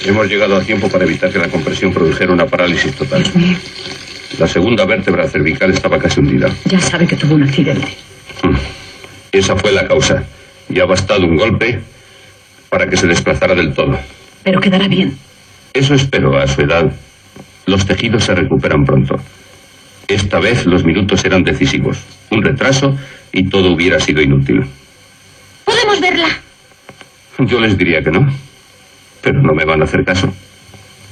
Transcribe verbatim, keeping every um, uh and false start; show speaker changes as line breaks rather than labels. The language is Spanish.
Hemos llegado a tiempo para evitar que la compresión produjera una parálisis total. La segunda vértebra cervical estaba casi hundida.
Ya sabe que tuvo un accidente.
Esa fue la causa. Y ha bastado un golpe para que se desplazara del todo.
Pero quedará bien.
Eso espero. A su edad, los tejidos se recuperan pronto. Esta vez los minutos eran decisivos. Un retraso y todo hubiera sido inútil.
¿Podemos verla?
Yo les diría que no, pero no me van a hacer caso.